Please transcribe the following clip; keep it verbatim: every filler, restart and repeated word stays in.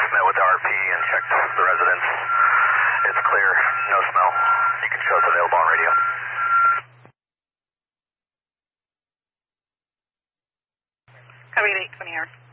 met with the R P and checked the residence. It's clear, no smell. You can show us available on radio. Copy eight twenty hours.